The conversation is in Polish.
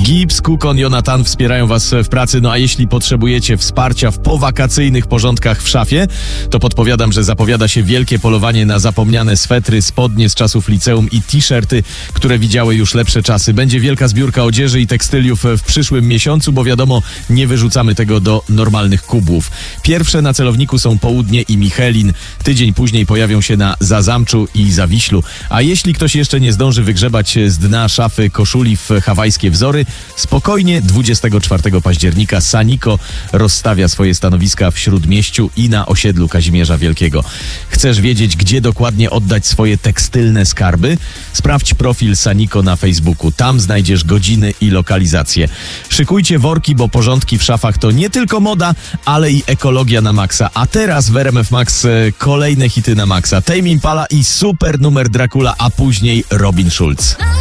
Gibbs, Kukon, Jonathan wspierają Was w pracy, no a jeśli potrzebujecie wsparcia w powakacyjnych porządkach w szafie, to podpowiadam, że zapowiada się wielkie polowanie na zapomniane swetry, spodnie z czasów liceum i t-shirty, które widziały już lepsze czasy. Będzie wielka zbiórka odzieży i tekstyliów w przyszłym miesiącu, bo wiadomo, nie wyrzucamy tego do normalnych kubłów. Pierwsze na celowniku są Południe i Michelin. Tydzień później pojawią się na Zazamczu i Zawiślu. A jeśli ktoś jeszcze nie zdąży wygrzebać z dna szafy koszuli w hawajskie wzory, spokojnie 24 października Saniko rozstawia swoje stanowiska w Śródmieściu i na osiedlu Kazimierza Wielkiego. Chcesz wiedzieć, gdzie dokładnie oddać swoje tekstylne skarby? Sprawdź profil Saniko na Facebooku. Tam znajdziesz godziny i lokalizacje. Szykujcie worki, bo porządki w szafach to nie tylko moda, ale i ekologia na maksa. A teraz w RMF Max kolejne hity na maksa. Tame Impala i super numer Dracula, a później Robin Schulz.